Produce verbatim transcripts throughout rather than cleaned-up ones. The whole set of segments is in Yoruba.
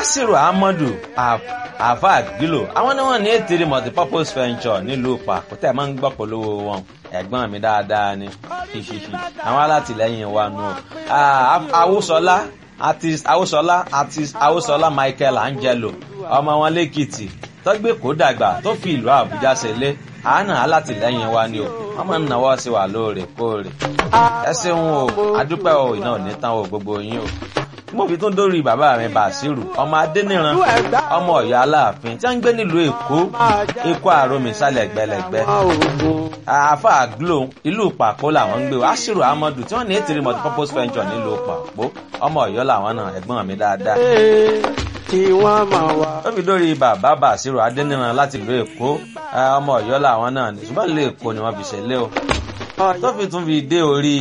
Asiru Ahmadu Afag Gilo àwọn ni wọ́n ní ètèrè multipurpose venture nílùú Ìpàkó tẹ́ máa ń gbọ́ polówó wọn ẹ̀gbọ́n mi dáadáa ni ṣíṣíṣí àwọn alátìlẹ́yìn wa nù Awúsọlá artist Awúsọlá artist Awúsọlá Michael Angelo ọmọ wọn lẹ́kìtì tọ́gbé kó dàgbà tó fi ìlú Àbújá ṣẹlẹ̀ àánà alátìlẹ́yìn wa ni o wọ́n máa ń náwó sí wa lóòrèkóòrè ẹ ṣeun o adúpẹ́ o iná ò ní tán o gbogbo yín o mo fi tún dórí bàbá mi Bàṣírù ọmọ Adéníran ọmọ Ọ̀yọ́ Aláàfin tí wọ́n ń gbé nílùú Èkó Èkó Àròmì sálẹ̀ gbẹlẹ̀gbẹ́ àáfà Glo ìlú Ìpàkó làwọn ń gbé o Asiru Ahmadu tí wọ́n ní ètìrí multipurpose venture nílùú Ìpàkó ọmọ Ọ̀yọ́ làwọn náà ẹ̀gbọ́n mi dáadáa ó fi dórí bàbá Bàṣírù Adéníran láti ìlú Èkó ọmọ Ọ̀yọ́ làwọn náà ní ṣùgbọ́n ìlú Èkó ni wọ́n fi ṣẹlẹ̀ o tó fi tún fi dé orí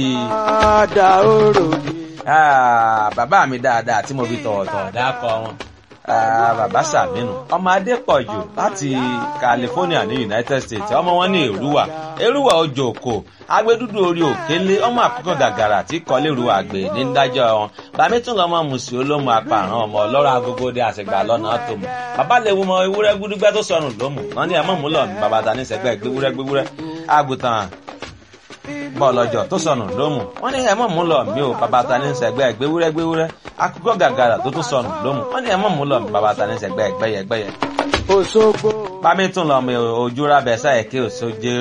bàbá mi dáadáa tí mo fi tọ̀ọ̀tọ̀ dákọ̀ wọn bàbá Sàmínú ọmọ Adépọ̀jù láti California ní United States ọmọ wọn ní Èrúwà Èrúwà Òjòkó agbẹdúdú orí òkèlè ọmọ àkókò gàgàrà tí kọlé ru àgbè ní dájọ́ wọn bàmí tún lọmọ mùsùlùmí olómù apààrán ọmọ ọlọ́rọ̀ agogo dé àṣegbà lọ́nà tó mọ̀ bàbá lè wo ọmọ ewúrẹ́ gbúdúgbẹ́ tó sọnù lómù wọn ní ẹmọ múlọ ní bàbá ta ní sẹgbẹ gbéwúrẹ́ gbéwúrẹ́ àgùntàn bọ́ọ̀lọ́jọ́ tó sọnù lómù wọ́n ní ẹmọ́ mú lọ mí o bàbá ta ní sẹ́gbẹ́ gbéwúrẹ́ gbéwúrẹ́ akókó gàgàrà tó tún sọnù lómù wọ́n ní ẹmọ́ mú lọ mí bàbá ta ní sẹ́gbẹ́ gbẹ́yẹ gbẹ́yẹ. Òṣogbo bámi tún lọ mi ojú rábẹ sáyẹ kí Òṣojú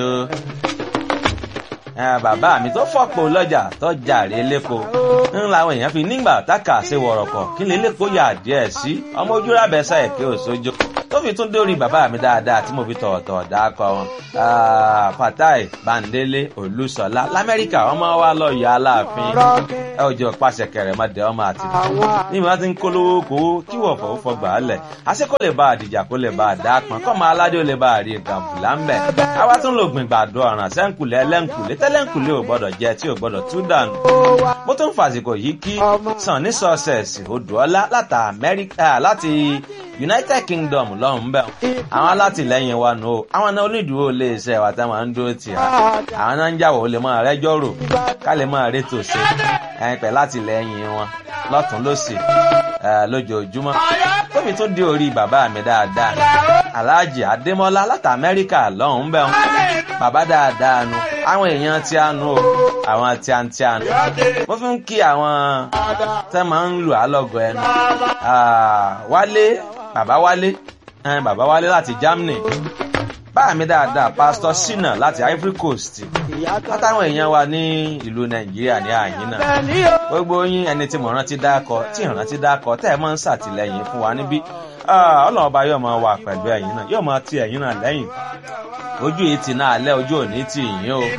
bàbá mi tó fọ́pọ̀ lọ́jà tó jàre lẹ́kọ̀ọ́ ń làwọn èèyàn fi nígbà táka ṣe wọ̀rọ̀kọ̀ kí lè lẹ́kọ̀ọ́ yà díẹ̀ sí ọmọ ojú rábẹ sáyẹ kí Òṣojú tó fi tún dórí bàbá mi dáadáa tí mo fi tọ̀ọ̀tọ̀ dákọ̀ wọn Fatai Bandele Olúṣọlá lamẹ́ríkà ọmọ wa lọ́ọ̀yọ́ Aláàfin ẹ ò jẹ́ pàṣẹ kẹrẹ mọ́dẹ ọmọ àti ní ìmọ̀ tí ń kólówó kówó kí wọ́n fọwọ́ fọgbà á lẹ̀ àṣẹ kó lè bá àdìjà kó lè bá àdápọn kọ́ máa aládé ó lè bá àrí gàmbùlà ń bẹ̀ àwa tún lò gbìn gbàdo ọ̀ràn sẹ́ńkùlẹ̀ ẹlẹ́ńkùlẹ̀ tẹ́lẹ̀ńkùlẹ̀ ò gbọ́dọ̀ jẹ tí ò gbọ́dọ̀ tú dànù mo tún fàsìkò yìí kí sàn ní sọ́ọ̀sẹ̀sì Odùọlá láti United Kingdom lọ́hùn bẹ́ẹ̀ àwọn alátìlẹ́yìn wa nù ó àwọn náà onídùúró lè ṣe ẹ̀wà tá máa ń dúró tì á àwọn náà ń jàwọ̀ ó lè máa rẹ́jọ́ rò ká lè máa rétò ṣe ẹ̀yìn pẹ̀ látìlẹ́yìn wọn lọ́tún lọ́sì lójoojúmọ́ tóbi tó dé orí bàbá mi dáadáa Alhaji Adémọ́lá láti Amẹ́ríkà lọ́hùn bẹ́ẹ̀ bàbá dáadáa nu àwọn èèyàn tí a nu o àwọn tí a ń tí a nu mo fi ń kí àwọn tẹ́ máa ń lù á lọ́gọ̀ ẹnu Wálé bàbá Wálé ẹn bàbá Wálé láti Germany báà mi dáadáa Pastor Sina láti Ivory Coast látàwọn èèyàn wa ní ìlú Nàìjíríà ní àyín náà gbogbo yín ẹni tí mo rántí dákọ tí ìrántí dákọ tẹ́ ẹ máa ń ṣàtìlẹ́yìn fún wa níbí Ọlọ́run ọba yóò máa wà pẹ̀lú ẹ̀yin náà yóò máa ti ẹ̀yin náà lẹ́yìn ojú yìí ti náà lẹ́ ojú òní ti yín o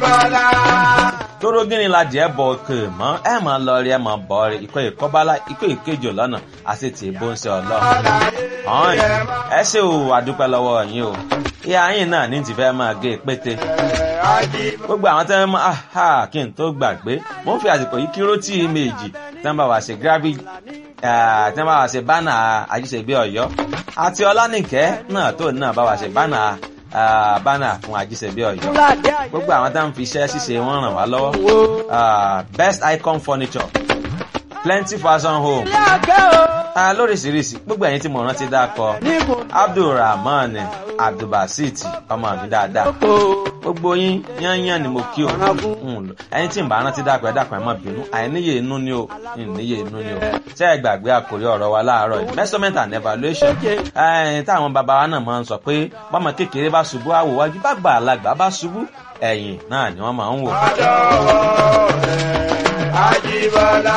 tóró gíní la jẹ́ bọ̀ òkè mọ́ ẹ máa lọ rí ẹ máa bọ̀ rí ikọ̀ ìkọ́bálá ikọ̀ ìkejì lọ́nà àti tì í bó ń ṣe Ọlọ́run ọ̀hún ẹ ṣé o àdúpẹ́ lọ́wọ́ yín o ìyá yín náà ní ti fẹ́ máa gé pété gbogbo àwọn tẹ́ máa ha kí n tó gbàgbé mo ń fi àsìkò yìí kí rótì méjì tẹ́ ń bá wa ṣe gravity tẹ́ ń bá wa ṣe bánà Ajíṣebí Ọ̀yọ́ àti Ọlánìkẹ́ náà tó náà bá wa ṣe bánà bánà fún Ajíṣebí Ọ̀yọ́ gbogbo àwọn tá ń fi iṣẹ́ ṣíṣe wọn ràn wá lọ́wọ́ Best Icon Furniture Plenty Fashion Home lóríṣiríṣi gbogbo ẹ̀yin tí mo rántí dákọ Abdulrahman Abdulbasit ọmọ mi dáadáa gbogbo yín yányán ni mo kí o ẹ̀yin tí n bá rántí dákọ ẹ dákọ ẹ má bínú àìníye inú ni o ìníye inú ni o ṣé ẹ gbàgbé àkòrí ọ̀rọ̀ wa láàárọ̀ yìí measurement and evaluation táwọn bàbá wa náà máa ń sọ pé bọ́mọ kékeré bá ṣubú àwò wájú bá gbà alágbà bá ṣubú ẹ̀yìn náà ni wọ́n máa ń wò. Àjíbọ́lá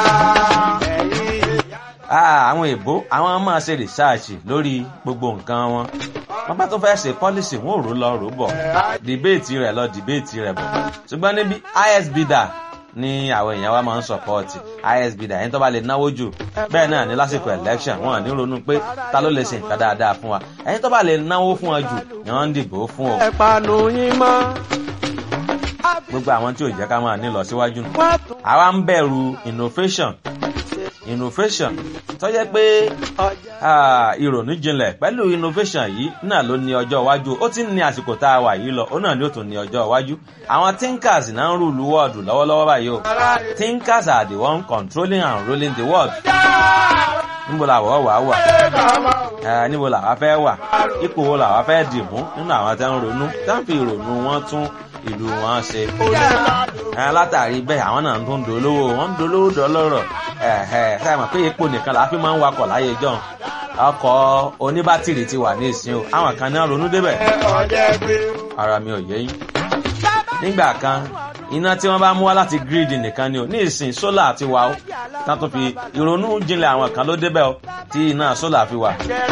àwọn èbó àwọn máa ṣe rìsáàṣì lórí gbogbo nǹkan wọn wọ́n bá tó fẹ́ ṣe pọ́lísì wọn ò rò lọ rò bọ̀ dìbéètì rẹ̀ lọ dìbéètì rẹ̀ bọ̀ ṣùgbọ́n níbi I S B D A ní àwọn èèyàn wa máa ń sọpọ́ọ̀tì I S B D A ẹni tó bá lè náwó jù bẹ́ẹ̀ náà ní lásìkò election wọn ní ronú pé ta ló lè ṣe nǹkan dáadáa fún wa ẹni tó bá lè náwó fún wa jù ni wọ́n ń dìbò fún o. ẹ̀pànù yín mọ́ gbogbo àwọn tí ò jẹ́ ká máa ní lọ síwájú nù àwa ń bẹ̀rù innovation innovation tó jẹ́ pé ìrònú jinlẹ̀ pẹ̀lú innovation yìí náà ló ní ọjọ́ iwájú ó ti ń ní àsìkò tá a wà yìí lọ ó náà ni ó tún ní ọjọ́ iwájú àwọn thinkers náà ń rúlu world lọ́wọ́lọ́wọ́ báyìí o thinkers are the one controlling and ruling the world níbo làwọ̀ wà wà ẹ níbo làwa fẹ́ wà ipò wo làwa fẹ́ dì mú nínú àwọn tẹ́ ń ronú tẹ́ ń fi ìrònú wọn tún ìlú wọn ṣe ẹ látàrí bẹ́ẹ̀ àwọn náà tún dolówó wọn ń dolówó dọlọ́rọ̀ ẹ ẹ ṣáà mọ̀ pé epo nìkan làá fi máa ń wakọ̀ láyé jọ ọkọ̀ oníbátìrì ti wà ní ìsìn o àwọn kan náà ronú débẹ̀ ara mi ò yé yín nígbà kan iná tí wọ́n bá mú wá láti gírídì nìkan ni o ní ìsìn sólà ti wà ó tá tó fi ìrònú jinlẹ̀ àwọn kan ló débẹ̀ o tí iná sólà fi wà.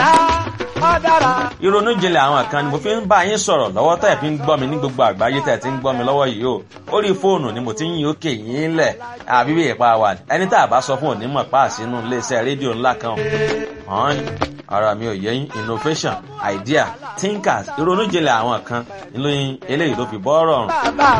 ìrònú jinlẹ̀ àwọn kan ni mo fi ń bá yín sọ̀rọ̀ lọ́wọ́ tẹ̀ fi ń gbọ́ mi ní gbogbo àgbáyé tẹ̀ ti ń gbọ́ mi lọ́wọ́ yìí o orí fóònù ni mo ti ń yín òkè yín lẹ̀ àbí bí ìpa wà ẹni tá a bá sọ fún òní mọ̀ pa àsínú iléeṣẹ́ rédíò ńlá kan hàn ara mi ò yé yín innovation idea thinkers ìrònú jinlẹ̀ àwọn kan nínú eléyìí ló fi bọ́ ọ̀rọ̀ ọ̀run